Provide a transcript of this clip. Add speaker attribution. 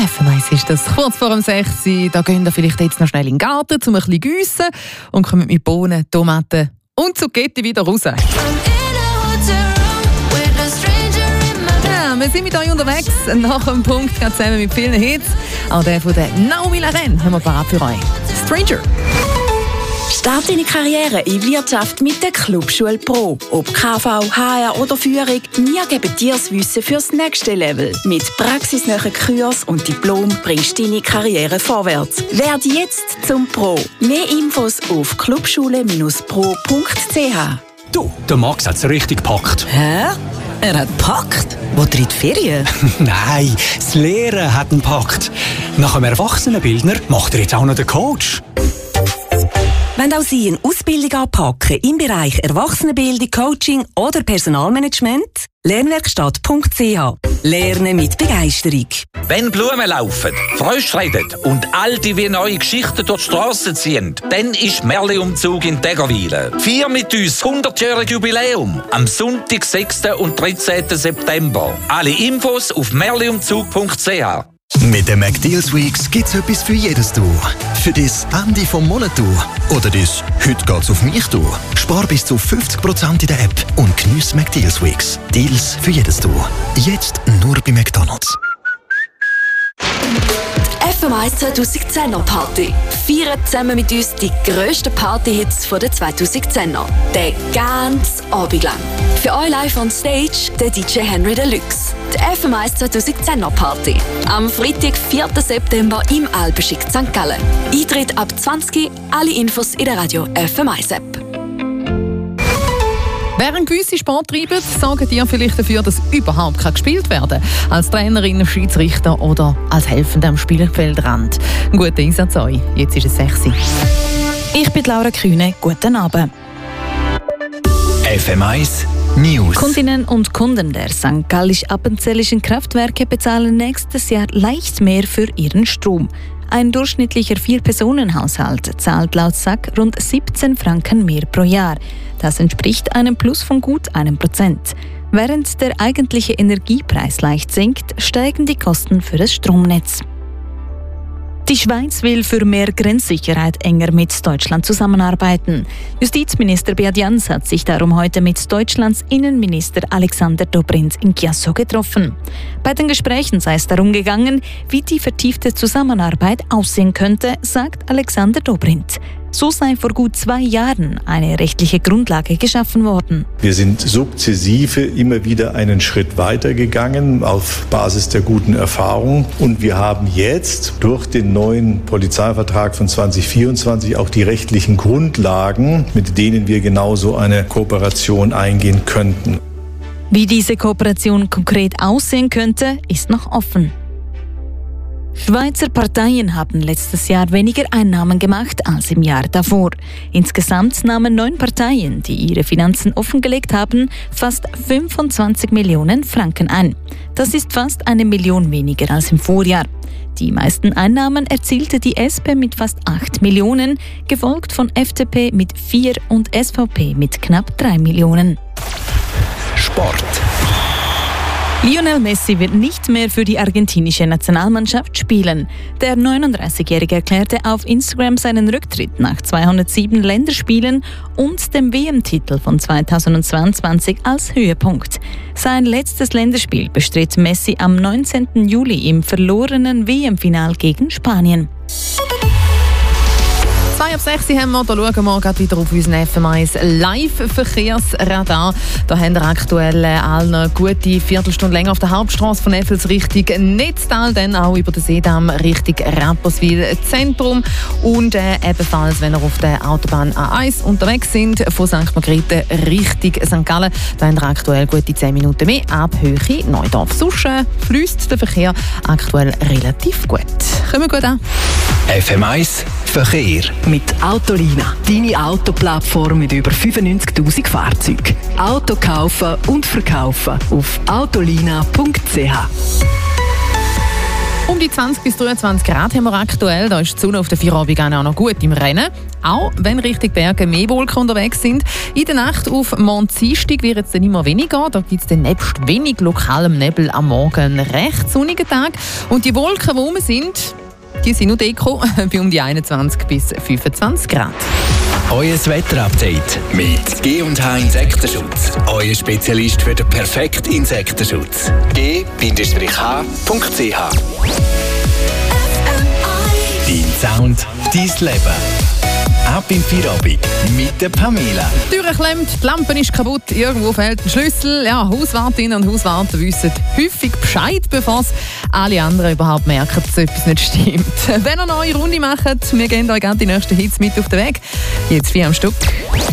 Speaker 1: FMS ist das kurz vor dem 6 Uhr. Da gehen wir vielleicht jetzt noch schnell in den Garten, um ein bisschen zu giessen und kommen mit Bohnen, Tomaten und Zucchetti wieder raus. Ja, wir sind mit euch unterwegs. Nach dem Punkt geht zusammen mit vielen Hits. Auch der von der Naomi Laren haben wir parat für euch. Stranger.
Speaker 2: Start deine Karriere in Wirtschaft mit der Clubschule Pro. Ob KV, HR oder Führung, wir geben dir das Wissen fürs nächste Level. Mit praxisnahen Kurs und Diplom bringst du deine Karriere vorwärts. Werde jetzt zum Pro. Mehr Infos auf clubschule-pro.ch.
Speaker 3: Du, der Max hat es richtig gepackt.
Speaker 4: Hä? Er hat gepackt? Wo in die Ferien?
Speaker 3: Nein, das Lehren hat ihn gepackt. Nach dem Erwachsenenbildner macht er jetzt auch noch den Coach.
Speaker 4: Wenn auch Sie eine Ausbildung anpacken im Bereich Erwachsenenbildung, Coaching oder Personalmanagement, lernwerkstatt.ch. Lernen mit Begeisterung.
Speaker 5: Wenn Blumen laufen, Frösche reden und alte wie neue Geschichten durch die Strassen ziehen, dann ist Märli-Umzug in Tägerwilen. Feier mit uns 100-jährige Jubiläum am Sonntag, 6. und 13. September. Alle Infos auf märliumzug.ch.
Speaker 6: Mit den McDeals Weeks gibt's etwas für jedes Du. Für das Ende vom Monat Du. Oder das «Heute geht's auf mich Du». Spar bis zu 50% in der App und geniesse McDeals Weeks. Deals für jedes Du. Jetzt nur bei McDonald's.
Speaker 2: FMS 2010er Party. Feiern zusammen mit uns die grössten Party-Hits der 2010er. Den ganzen Abend lang. Für euch live on stage der DJ Henry Deluxe. Die FMS 2010er Party. Am Freitag, 4. September im Alpenschick St. Gallen. Eintritt ab 20. Alle Infos in der Radio FMS App.
Speaker 1: Während gewisse Sport treiben, sorgen die vielleicht dafür, dass überhaupt gespielt werden kann. Als Trainerin, Schiedsrichter oder als Helfende am Spielfeldrand. Einen guten Einsatz euch. Jetzt ist es 6 Uhr.
Speaker 7: Ich bin Laura Kühne. Guten Abend.
Speaker 6: FMS News.
Speaker 7: Kundinnen und Kunden der St. Gallisch-Appenzellischen Kraftwerke bezahlen nächstes Jahr leicht mehr für ihren Strom. Ein durchschnittlicher 4-Personen-Haushalt zahlt laut SAK rund 17 Franken mehr pro Jahr. Das entspricht einem Plus von gut 1%. Während der eigentliche Energiepreis leicht sinkt, steigen die Kosten für das Stromnetz. Die Schweiz will für mehr Grenzsicherheit enger mit Deutschland zusammenarbeiten. Justizminister Beat Jans hat sich darum heute mit Deutschlands Innenminister Alexander Dobrindt in Chiasso getroffen. Bei den Gesprächen sei es darum gegangen, wie die vertiefte Zusammenarbeit aussehen könnte, sagt Alexander Dobrindt. So sei vor gut 2 Jahren eine rechtliche Grundlage geschaffen worden.
Speaker 8: Wir sind sukzessive immer wieder einen Schritt weiter gegangen auf Basis der guten Erfahrung. Und wir haben jetzt durch den neuen Polizeivertrag von 2024 auch die rechtlichen Grundlagen, mit denen wir genauso eine Kooperation eingehen könnten.
Speaker 7: Wie diese Kooperation konkret aussehen könnte, ist noch offen. Schweizer Parteien haben letztes Jahr weniger Einnahmen gemacht als im Jahr davor. Insgesamt nahmen 9 Parteien, die ihre Finanzen offengelegt haben, fast 25 Millionen Franken ein. Das ist fast 1 Million weniger als im Vorjahr. Die meisten Einnahmen erzielte die SP mit fast 8 Millionen, gefolgt von FDP mit 4 und SVP mit knapp 3 Millionen.
Speaker 6: Sport.
Speaker 7: Lionel Messi wird nicht mehr für die argentinische Nationalmannschaft spielen. Der 39-Jährige erklärte auf Instagram seinen Rücktritt nach 207 Länderspielen und dem WM-Titel von 2022 als Höhepunkt. Sein letztes Länderspiel bestritt Messi am 19. Juli im verlorenen WM-Final gegen Spanien.
Speaker 1: 2 ab 6 haben wir, da schauen wir gerade wieder auf unseren FMS Live-Verkehrsradar. Da haben wir aktuell eine gute Viertelstunde länger auf der Hauptstrasse von Effels Richtung Netztal, dann auch über den Seedamm Richtung Rapperswil Zentrum und ebenfalls, wenn ihr auf der Autobahn A1 unterwegs sind, von St. Margrethe Richtung St. Gallen, da haben wir aktuell gute 10 Minuten mehr ab Höhe Neudorf. Sonst fließt der Verkehr aktuell relativ gut. Kommen wir gut an.
Speaker 6: FMS Verkehr.
Speaker 4: Mit Autolina. Deine Autoplattform mit über 95'000 Fahrzeugen. Auto kaufen und verkaufen auf autolina.ch.
Speaker 1: Um die 20 bis 23 Grad haben wir aktuell. Da ist die Sonne auf der Feierabend auch noch gut im Rennen. Auch wenn Richtung Berge mehr Wolken unterwegs sind. In der Nacht auf Dienstag wird es dann immer weniger. Da gibt es dann nebst wenig lokalem Nebel am Morgen einen recht sonnigen Tag. Und die Wolken, die rum sind, die sind nur Deko bei um die 21 bis 25 Grad.
Speaker 9: Euer Wetterupdate mit G&H Insektenschutz. Euer Spezialist für den perfekten Insektenschutz. G-H.ch. Dein Sound, dein Leben. Ab im Feierabend mit der Pamela.
Speaker 1: Die Tür klemmt, die Lampe ist kaputt, irgendwo fehlt ein Schlüssel. Ja, Hauswartinnen und Hauswarte wissen häufig Bescheid, bevor es alle anderen überhaupt merken, dass etwas nicht stimmt. Wenn ihr eine neue Runde macht, wir gehen euch gerne die nächsten Hits mit auf den Weg. Jetzt 4 am Stück.